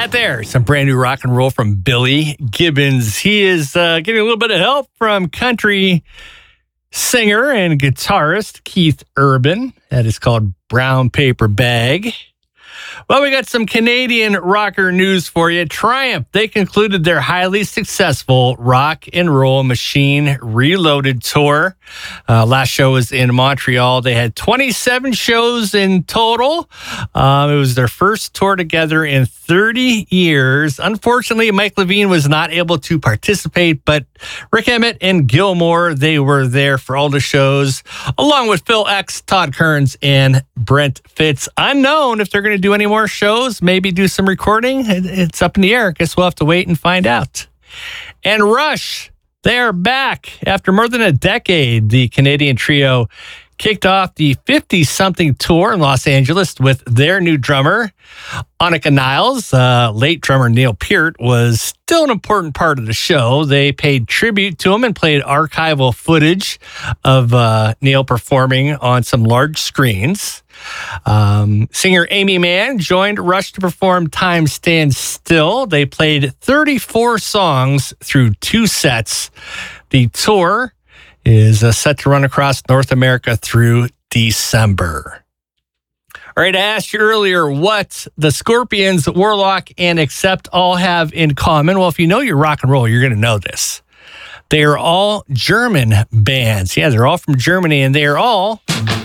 That there, some brand new rock and roll from Billy Gibbons. He is getting a little bit of help from country singer and guitarist Keith Urban. That is called Brown Paper Bag. Well, we got some Canadian rocker news for you. Triumph, they concluded their highly successful Rock and Roll Machine Reloaded tour. Last show was in Montreal. They had 27 shows in total. It was their first tour together in 30 years. Unfortunately, Mike Levine was not able to participate, but Rick Emmett and Gilmore, they were there for all the shows, along with Phil X, Todd Kearns, and Brent Fitz. Unknown if they're going to do any more shows, maybe do some recording. It's up in the air. Guess we'll have to wait and find out. And Rush, they are back. After more than a decade, the Canadian trio kicked off the 50-something tour in Los Angeles with their new drummer, Annika Niles. Late drummer Neil Peart was still an important part of the show. They paid tribute to him and played archival footage of Neil performing on some large screens. Singer Amy Mann joined Rush to perform Time Stands Still. They played 34 songs through 2 sets. The tour is set to run across North America through December. All right, I asked you earlier what the Scorpions, Warlock, and Accept all have in common. Well, if you know your rock and roll, you're going to know this. They are all German bands. Yeah, they're all from Germany, and they are all